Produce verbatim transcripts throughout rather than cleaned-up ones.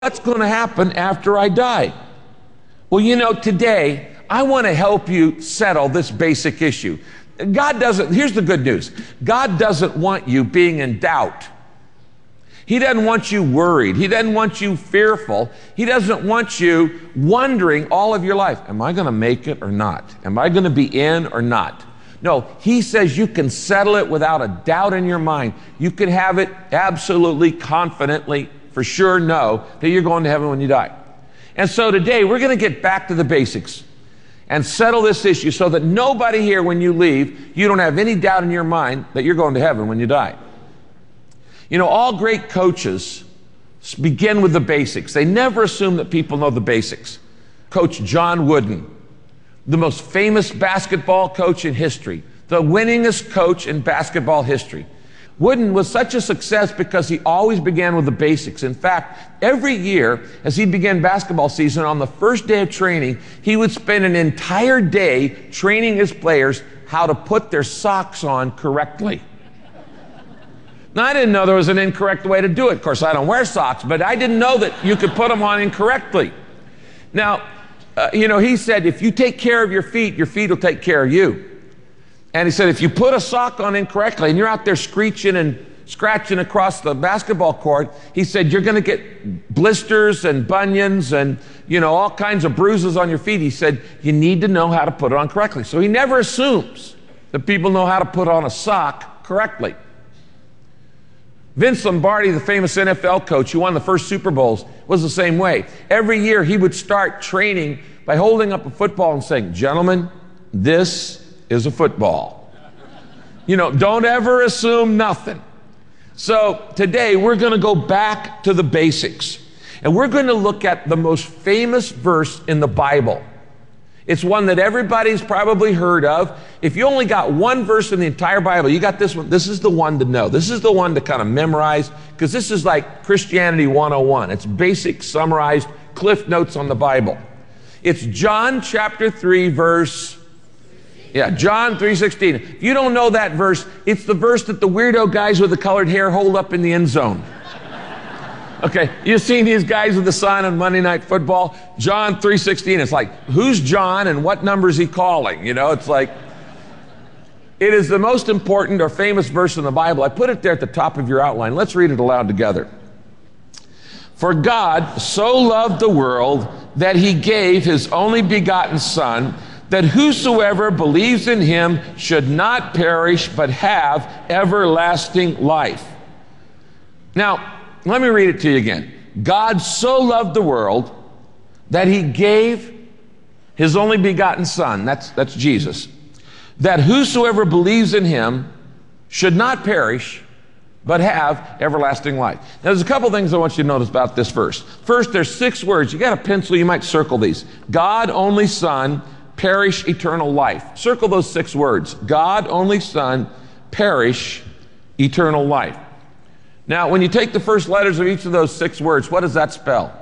what's going to happen after I die? Well, you know, today, I want to help you settle this basic issue. God doesn't, here's the good news. God doesn't want you being in doubt. He doesn't want you worried. He doesn't want you fearful. He doesn't want you wondering all of your life, am I going to make it or not? Am I going to be in or not? No, he says you can settle it without a doubt in your mind. You can have it absolutely, confidently, for sure know that you're going to heaven when you die. And so today we're going to get back to the basics and settle this issue so that nobody here, when you leave, you don't have any doubt in your mind that you're going to heaven when you die. You know, all great coaches begin with the basics. They never assume that people know the basics. Coach John Wooden, the most famous basketball coach in history, the winningest coach in basketball history. Wooden was such a success because he always began with the basics. In fact, every year as he began basketball season, on the first day of training, he would spend an entire day training his players how to put their socks on correctly. Now, I didn't know there was an incorrect way to do it. Of course, I don't wear socks, but I didn't know that you could put them on incorrectly. Now, uh, you know, he said, if you take care of your feet, your feet will take care of you. And he said, if you put a sock on incorrectly and you're out there screeching and scratching across the basketball court, he said, you're going to get blisters and bunions and, you know, all kinds of bruises on your feet. He said, you need to know how to put it on correctly. So he never assumes that people know how to put on a sock correctly. Vince Lombardi, the famous N F L coach who won the first Super Bowls, was the same way. Every year he would start training by holding up a football and saying, gentlemen, this is a football. You know, don't ever assume nothing. So today we're going to go back to the basics. And we're going to look at the most famous verse in the Bible. It's one that everybody's probably heard of. If you only got one verse in the entire Bible, you got this one. This is the one to know. This is the one to kind of memorize, because this is like Christianity one oh one. It's basic, summarized, cliff notes on the Bible. It's John chapter three, verse, yeah, John three sixteen. If you don't know that verse, it's the verse that the weirdo guys with the colored hair hold up in the end zone. Okay, you've seen these guys with the sign on Monday Night Football? John three sixteen. It's like, who's John and what number is he calling? You know, it's like, it is the most important or famous verse in the Bible. I put it there at the top of your outline. Let's read it aloud together. For God so loved the world that he gave his only begotten Son, that whosoever believes in him should not perish but have everlasting life. Now, let me read it to you again. God so loved the world that he gave his only begotten Son, that's, that's Jesus, that whosoever believes in him should not perish, but have everlasting life. Now, there's a couple things I want you to notice about this verse. First, there's six words. You got a pencil, you might circle these. God, only Son, perish, eternal life. Circle those six words. God, only Son, perish, eternal life. Now, when you take the first letters of each of those six words, what does that spell?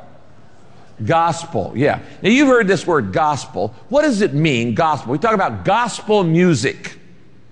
Gospel, yeah. Now, you've heard this word gospel. What does it mean, gospel? We talk about gospel music,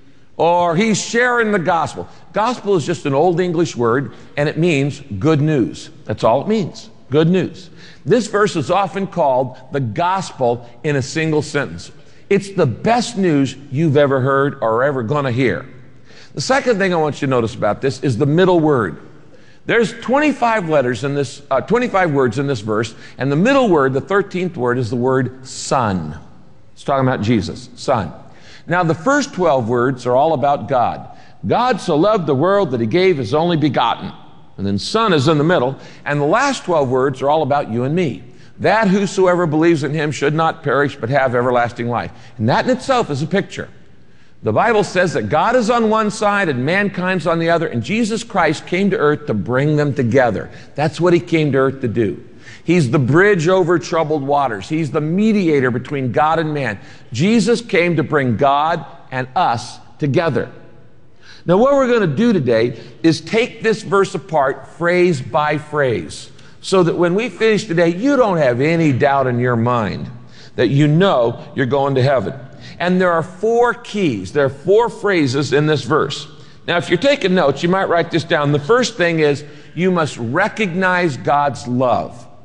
or he's sharing the gospel. Gospel is just an old English word, and it means good news. That's all it means, good news. This verse is often called the gospel in a single sentence. It's the best news you've ever heard or ever going to hear. The second thing I want you to notice about this is the middle word. There's twenty-five letters in this, uh, twenty-five words in this verse, and the middle word, the thirteenth word, is the word Son. It's talking about Jesus, Son. Now, the first twelve words are all about God. God so loved the world that he gave his only begotten. And then Son is in the middle, and the last twelve words are all about you and me. That whosoever believes in him should not perish, but have everlasting life. And that in itself is a picture. The Bible says that God is on one side and mankind's on the other, and Jesus Christ came to earth to bring them together. That's what he came to earth to do. He's the bridge over troubled waters. He's the mediator between God and man. Jesus came to bring God and us together. Now, what we're going to do today is take this verse apart phrase by phrase, so that when we finish today, you don't have any doubt in your mind that you know you're going to heaven. And there are four keys. There are four phrases in this verse. Now, if you're taking notes, you might write this down. The first thing is you must recognize God's love.